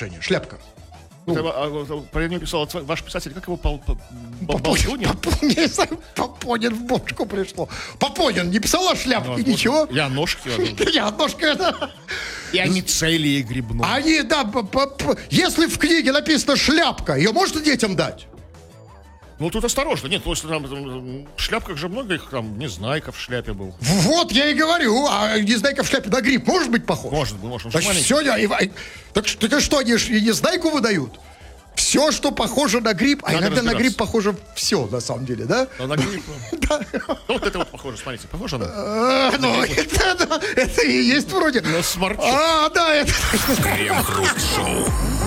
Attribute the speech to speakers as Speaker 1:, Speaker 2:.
Speaker 1: отношение? Шляпка.
Speaker 2: Про него писал ваш писатель, как его
Speaker 1: Папонин в бошку пришло. Папонин не писал о шляпке, ничего?
Speaker 2: Я ножки.
Speaker 1: Я ножка это.
Speaker 2: И о Мицелии и Грибном.
Speaker 1: Они, да, если в книге написано шляпка, ее можно детям дать?
Speaker 2: Ну, тут осторожно. Нет, потому что там в шляпках же много их, там, Незнайка в шляпе был.
Speaker 1: Вот я и говорю, а Незнайка в шляпе на гриб может быть похож?
Speaker 2: Может.
Speaker 1: Так все, так что, они и Незнайку выдают? Все, что похоже на гриб, а иногда на гриб похоже все, на самом деле, да?
Speaker 2: На гриб? Да. Вот это вот похоже, смотрите, похоже на...
Speaker 1: Ну, это и есть вроде.
Speaker 2: На сморчок.
Speaker 1: Да, это...
Speaker 3: Крем-хруст-шоу.